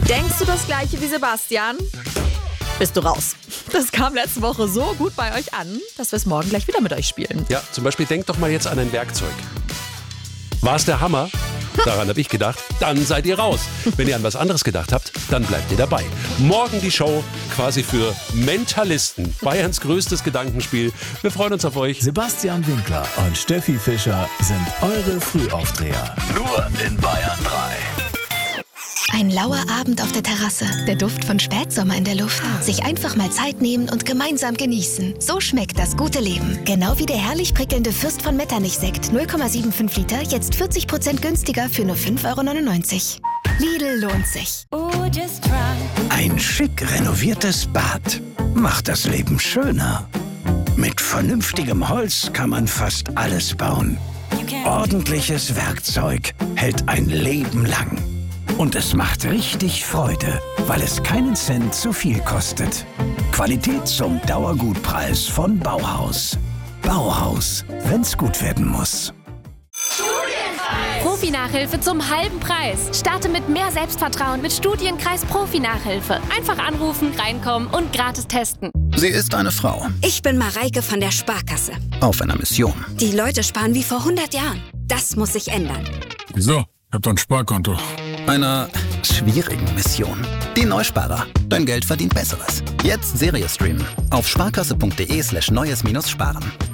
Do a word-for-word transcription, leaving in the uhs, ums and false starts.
Denkst du das gleiche wie Sebastian? Bist du raus. Das kam letzte Woche so gut bei euch an, dass wir es morgen gleich wieder mit euch spielen. Ja, zum Beispiel denkt doch mal jetzt an ein Werkzeug. War es der Hammer? Daran habe ich gedacht. Dann seid ihr raus. Wenn ihr an was anderes gedacht habt, dann bleibt ihr dabei. Morgen die Show quasi für Mentalisten. Bayerns größtes Gedankenspiel. Wir freuen uns auf euch. Sebastian Winkler und Steffi Fischer sind eure Frühaufdreher. Nur in Bayern drei. Ein lauer Abend auf der Terrasse, der Duft von Spätsommer in der Luft. Sich einfach mal Zeit nehmen und gemeinsam genießen. So schmeckt das gute Leben. Genau wie der herrlich prickelnde Fürst von Metternich-Sekt, null Komma fünfundsiebzig Liter, jetzt vierzig Prozent günstiger für nur fünf Euro neunundneunzig. Lidl lohnt sich. Ein schick renoviertes Bad macht das Leben schöner. Mit vernünftigem Holz kann man fast alles bauen. Ordentliches Werkzeug hält ein Leben lang. Und es macht richtig Freude, weil es keinen Cent zu viel kostet. Qualität zum Dauergutpreis von Bauhaus. Bauhaus, wenn's gut werden muss. Profi-Nachhilfe zum halben Preis. Starte mit mehr Selbstvertrauen mit Studienkreis Profi-Nachhilfe. Einfach anrufen, reinkommen und gratis testen. Sie ist eine Frau. Ich bin Mareike von der Sparkasse. Auf einer Mission. Die Leute sparen wie vor hundert Jahren. Das muss sich ändern. Wieso? Ich hab doch ein Sparkonto. Einer schwierigen Mission. Die Neusparer. Dein Geld verdient Besseres. Jetzt Serie streamen. Auf sparkasse.de slash neues minus sparen.